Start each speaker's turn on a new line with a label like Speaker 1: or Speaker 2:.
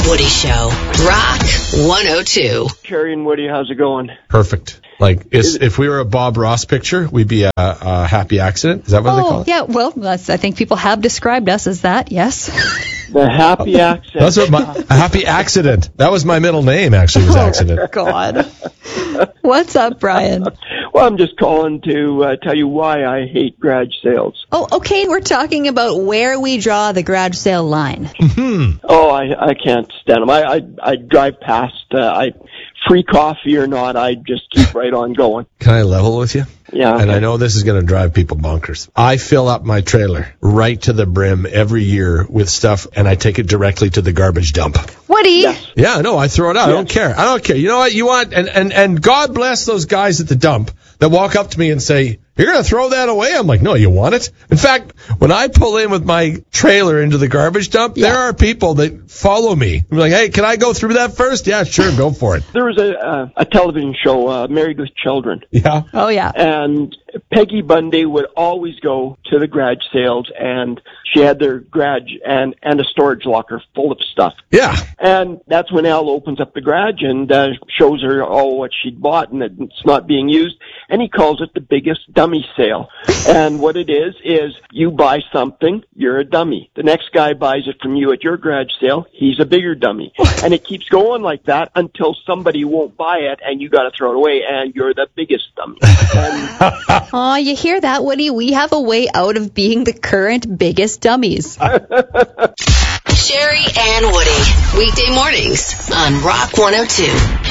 Speaker 1: Woody Show. Rock 102.
Speaker 2: Sherry and Woody, how's it going?
Speaker 3: Perfect. Like, if we were a Bob Ross picture, we'd be a happy accident. Is that what they call it?
Speaker 4: Yeah, well, I think people have described us as that, yes.
Speaker 2: The happy accident.
Speaker 3: That's what a happy accident. That was my middle name, actually, was accident.
Speaker 4: Oh, God. What's up, Brian?
Speaker 2: Well, I'm just calling to tell you why I hate garage sales.
Speaker 4: Oh, okay, we're talking about where we draw the garage sale line.
Speaker 2: Oh, I can't stand them. I drive past, free coffee or not, I just keep right on going.
Speaker 3: Can I level with you?
Speaker 2: Yeah.
Speaker 3: And I know this is going to drive people bonkers. I fill up my trailer right to the brim every year with stuff, and I take it directly to the garbage dump.
Speaker 4: Woody?
Speaker 2: Yes.
Speaker 3: Yeah, no, I throw it out.
Speaker 2: Yes.
Speaker 3: I don't care. You know what you want? And God bless those guys at the dump that walk up to me and say, "You're going to throw that away?" I'm like, "No, you want it?" In fact, when I pull in with my trailer into the garbage dump, there are people that follow me. I'm like, "Hey, can I go through that first?" "Yeah, sure, go for it."
Speaker 2: There was a television show, Married with Children.
Speaker 3: Yeah.
Speaker 4: Oh, yeah.
Speaker 2: And Peggy Bundy would always go to the garage sales, and she had their garage and a storage locker full of stuff.
Speaker 3: Yeah.
Speaker 2: And that's when Al opens up the garage and shows her all what she'd bought and it's not being used. And he calls it the biggest dummy sale. And what it is you buy something, you're a dummy. The next guy buys it from you at your garage sale, he's a bigger dummy. And it keeps going like that until somebody won't buy it and you got to throw it away and you're the biggest dummy. And
Speaker 4: Aw, you hear that, Woody? We have a way out of being the current biggest dummies.
Speaker 1: Sherry and Woody. Weekday mornings on Rock 102.